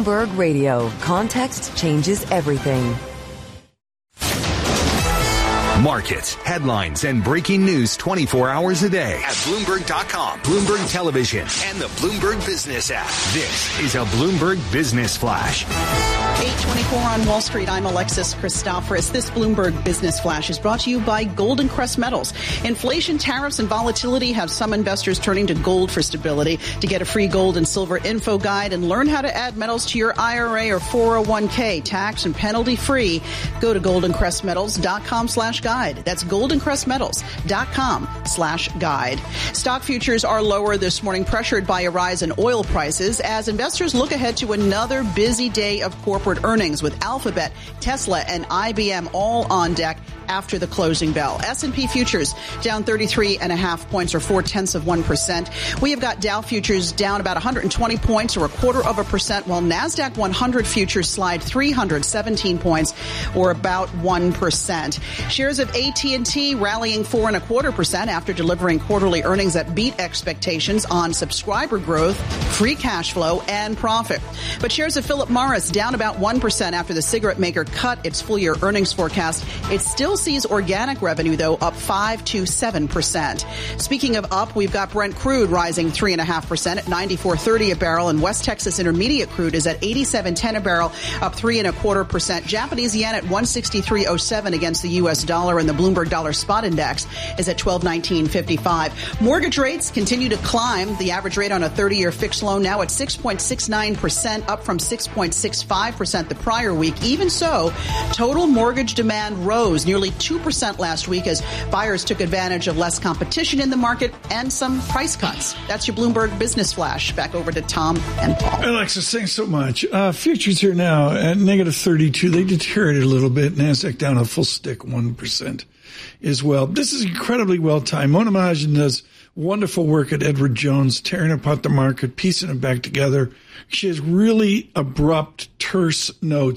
Bloomberg Radio. Context changes everything. Markets, headlines, and breaking news 24 hours a day at Bloomberg.com, Bloomberg Television, and the Bloomberg Business app. This is a Bloomberg Business Flash. 8:24 on Wall Street. I'm Alexis Christoforous. This Bloomberg Business Flash is brought to you by Golden Crest Metals. Inflation, tariffs, and volatility have some investors turning to gold for stability. To get a free gold and silver info guide and learn how to add metals to your IRA or 401k tax and penalty free, go to goldencrestmetals.com/guide. That's goldencrestmetals.com/guide. Stock futures are lower this morning, pressured by a rise in oil prices as investors look ahead to another busy day of corporate earnings with Alphabet, Tesla, and IBM all on deck after the closing bell. S&P futures down 33.5 points or 0.4%. We have got Dow futures down about 120 points or 0.25%, while NASDAQ 100 futures slide 317 points or about 1%. Shares of AT&T rallying 4.25% after delivering quarterly earnings that beat expectations on subscriber growth, free cash flow, and profit. But shares of Philip Morris down about 1% after the cigarette maker cut its full-year earnings forecast. It still sees organic revenue, though, up 5 to 7%. Speaking of up, we've got Brent crude rising 3.5% at $94.30 a barrel, and West Texas Intermediate crude is at $87.10 a barrel, up 3.25%. Japanese yen at 163.07 against the U.S. dollar, and the Bloomberg Dollar Spot Index is at 1219.55. Mortgage rates continue to climb. The average rate on a 30-year fixed loan now at 6.69%, up from 6.65% the prior week. Even so, total mortgage demand rose nearly 2% last week as buyers took advantage of less competition in the market and some price cuts. That's your Bloomberg Business Flash. Back over to Tom and Paul. Alexis, thanks so much. Futures here now at negative 32. They deteriorated a little bit. NASDAQ down a full stick, 1% as well. This is incredibly well timed. Mona Mahajan does wonderful work at Edward Jones, tearing apart the market, piecing it back together. She has really abrupt, terse notes